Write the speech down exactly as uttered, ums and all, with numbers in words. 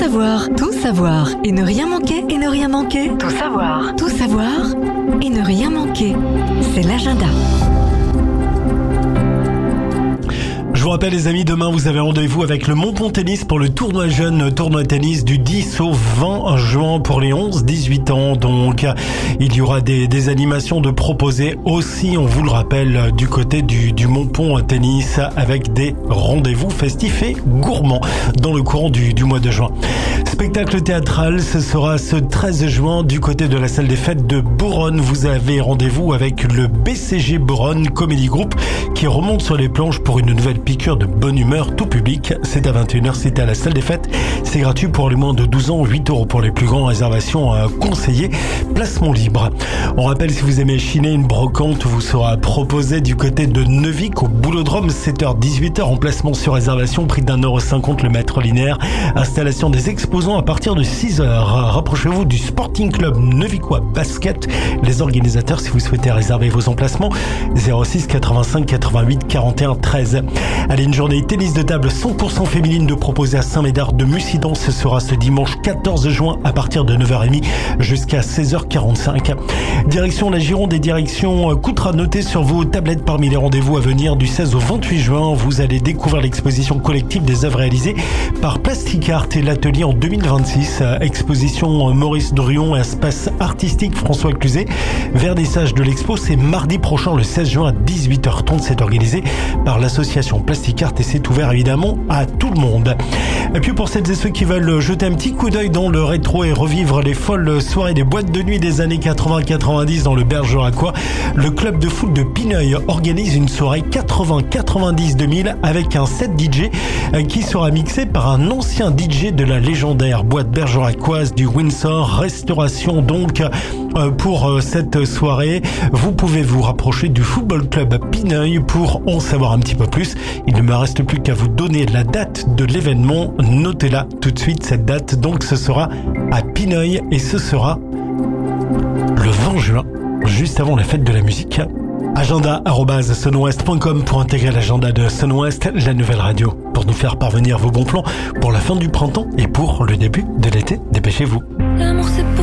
savoir, tout savoir et ne rien manquer et ne rien manquer. Tout savoir, tout savoir et ne rien manquer. C'est l'agenda. Je vous rappelle les amis, demain vous avez rendez-vous avec le Montpont Tennis pour le tournoi jeune, tournoi tennis du dix au vingt juin pour les onze dix-huit ans. Donc il y aura des, des animations de proposer aussi, on vous le rappelle, du côté du, du Montpont Tennis avec des rendez-vous festifs et gourmands dans le courant du, du mois de juin. Spectacle théâtral, ce sera ce treize juin du côté de la salle des fêtes de Bouronne. Vous avez rendez-vous avec le B C G Bouronne Comedy Group qui remonte sur les planches pour une nouvelle piqûre de bonne humeur tout public. C'est à vingt et une heures, c'est à la salle des fêtes. C'est gratuit pour les moins de douze ans, huit euros pour les plus grands. Réservation euh, conseillée, placement libre. On rappelle, si vous aimez chiner, une brocante vous sera proposée du côté de Neuvic au Boulodrome, sept heures dix-huit heures, emplacement sur réservation, prix d'un euro cinquante le mètre linéaire. Installation des exposants à partir de six heures. Rapprochez-vous du Sporting Club Neuvicois Basket. Les organisateurs, si vous souhaitez réserver vos emplacements, zéro six quatre-vingt-cinq quatre-vingt-huit quarante et un treize. Allez, une journée tennis de table cent pour cent féminine de proposer à Saint-Médard de Mussidan. Ce sera ce dimanche quatorze juin à partir de neuf heures trente jusqu'à seize heures quarante-cinq. Direction la Gironde et direction Coutras. Notez sur vos tablettes parmi les rendez-vous à venir du seize au vingt-huit juin. Vous allez découvrir l'exposition collective des œuvres réalisées par Plastic Art et l'atelier en deux mille vingt-six. Exposition Maurice Druon et espace artistique François Cluzet. Vernissage de l'expo, c'est mardi prochain le seize juin à dix-huit heures trente. C'est organisé par l'association Plastic Art et c'est ouvert évidemment à tout le monde. Et puis pour celles et ceux qui veulent jeter un petit coup d'œil dans le rétro et revivre les folles soirées des boîtes de nuit des années quatre-vingts quatre-vingt-dix dans le Bergeracois, le club de foot de Pineuil organise une soirée quatre-vingts quatre-vingt-dix deux mille avec un set D J qui sera mixé par un ancien D J de la légendaire boîte bergeracoise du Windsor. Restauration donc pour cette soirée. Vous pouvez vous rapprocher du football club Pineuil pour en savoir un petit peu plus. Il ne me reste plus qu'à vous donner la date de l'événement. Notez-la tout de suite, cette date. Donc ce sera à Pineuil et ce sera le vingt juin, juste avant la fête de la musique. Agenda arobase sunwest point com pour intégrer l'agenda de Sunwest, la nouvelle radio, pour nous faire parvenir vos bons plans pour la fin du printemps et pour le début de l'été. Dépêchez-vous. L'amour,